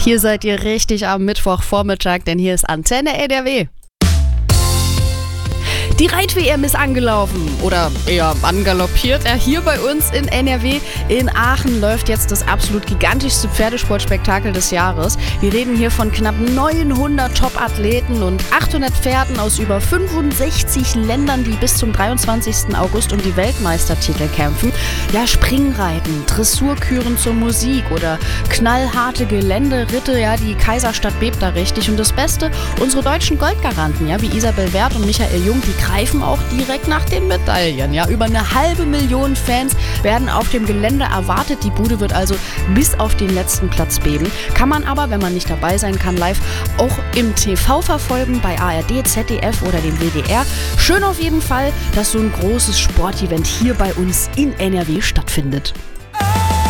Hier seid ihr richtig am Mittwochvormittag, denn hier ist Antenne NRW. Die Reit-WM ist angelaufen oder eher angaloppiert. Hier bei uns in NRW. In Aachen läuft jetzt das absolut gigantischste Pferdesportspektakel des Jahres. Wir reden hier von knapp 900 Top-Athleten und 800 Pferden aus über 65 Ländern, die bis zum 23. August um die Weltmeistertitel kämpfen. Ja, Springreiten, Dressurküren zur Musik oder knallharte Geländeritte. Ja, die Kaiserstadt bebt da richtig. Und das Beste, unsere deutschen Goldgaranten, ja, wie Isabel Werth und Michael Jung, die greifen auch direkt nach den Medaillen. Ja, über 500.000 Fans werden auf dem Gelände erwartet. Die Bude wird also bis auf den letzten Platz beben. Kann man aber, wenn man nicht dabei sein kann, live auch im TV verfolgen, bei ARD, ZDF oder dem WDR. Schön auf jeden Fall, dass so ein großes Sportevent hier bei uns in NRW stattfindet.